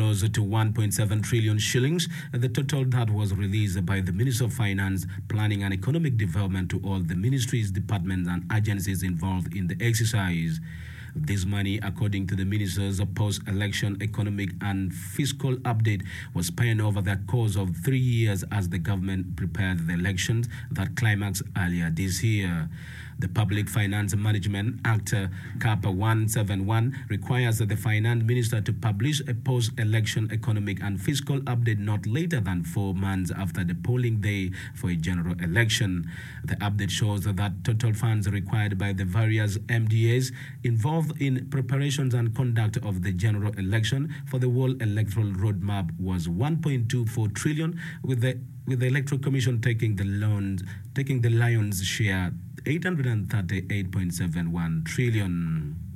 rose to 1.7 trillion shillings, the total that was released by the Minister of Finance, Planning and Economic Development to all the ministries, departments and agencies involved in the exercise. This money, according to the minister's post-election economic and fiscal update, was spent over the course of 3 years as the government prepared the elections that climaxed earlier this year. The Public Finance Management Act, CAPA 171, requires the finance minister to publish a post-election economic and fiscal update not later than 4 months after the polling day for a general election. The update shows that total funds required by the various MDAs involved in preparations and conduct of the general election for the World Electoral Roadmap was 1.24 trillion, with the Electoral Commission taking the lion's share, 838.71 trillion.